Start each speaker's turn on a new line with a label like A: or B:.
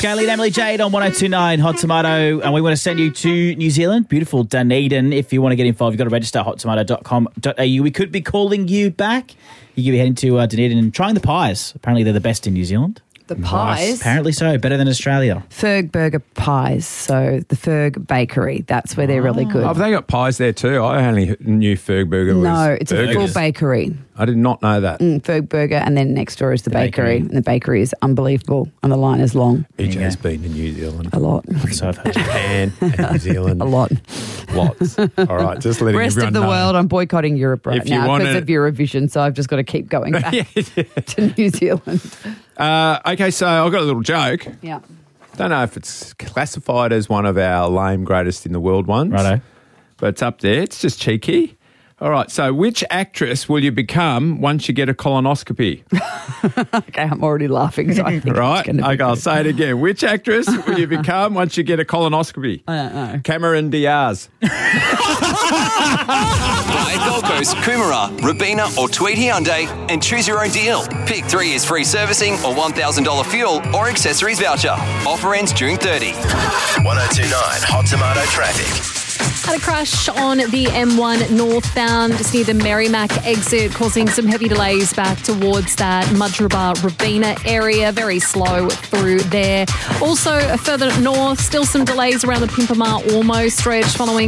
A: Scaly and Emily Jade on 102.9 Hot Tomato, and we want to send you to New Zealand, beautiful Dunedin. If you want to get involved, you've got to register at hottomato.com.au. We could be calling you back. You could be heading to Dunedin and trying the pies. Apparently they're the best in New Zealand.
B: The pies?
A: Apparently so, better than Australia.
B: Ferg Burger Pies, so the Ferg Bakery. That's where they're really good.
C: Have they got pies there too? I only knew Ferg Burger was
B: No, it's
C: burgers.
B: a full bakery.
C: I did not know that.
B: Ferg Burger, and then next door is the bakery. And the bakery is unbelievable, and the line is long.
C: EJ's been to New Zealand.
B: A lot.
A: So I've heard.
C: Japan and New Zealand.
B: A lot.
C: Lots. All right, just letting
B: Rest
C: everyone
B: of the
C: know.
B: world, I'm boycotting Europe right
C: If you
B: now
C: want
B: because
C: to-
B: of Eurovision, so I've just got to keep going back to New Zealand.
C: Okay, so I've got a little joke.
B: Yeah.
C: Don't know if it's classified as one of our lame greatest in the world ones.
A: Righto.
C: But it's up there. It's just cheeky. All right, so which actress will you become once you get a colonoscopy?
B: Okay, I'm already laughing. So I think
C: Right?
B: it's gonna be
C: Okay, I'll
B: good.
C: say it again. Which actress will you become once you get a colonoscopy?
B: I don't know.
C: Cameron Diaz.
D: Buy Gold Coast, Coomera, Robina or Tweed Hyundai and choose your own deal. Pick 3 years free servicing or $1,000 fuel or accessories voucher. Offer ends June 30.
E: 1029 Hot Tomato traffic.
F: Had a crash on the M1 northbound just near the Merrimack exit, causing some heavy delays back towards that Mudgeeraba Robina area. Very slow through there. Also, further north, still some delays around the Pimpama Ormo stretch following